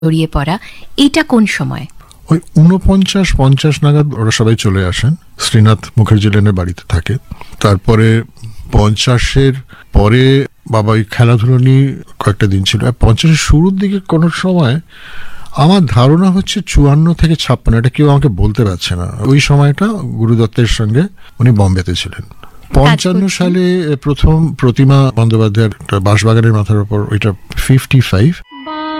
জড়িয়ে পড়া, এটা কোন সময়? ওই 49-50 নাগাদ ওরা সবাই চলে আসেন। শ্রীনাথ মুখার্জি লেনের বাড়িতে থাকে। তারপরে 50-এর পরে বাবা ওই খেলাধুলো নিয়ে কয়েকটা দিন ছিল। 50-এর শুরুর দিকে কোনো সময় আমার ধারণা হচ্ছে 54 থেকে 56, এটা কেউ আমাকে বলতে পারছে না, ওই সময়টা গুরুদত্তের সঙ্গে উনি বম্বেতে ছিলেন। 55 সালে প্রথম প্রতিমা বন্দ্যোপাধ্যায়ের বাঁশবাগানের মাথার উপর, ওইটা 55।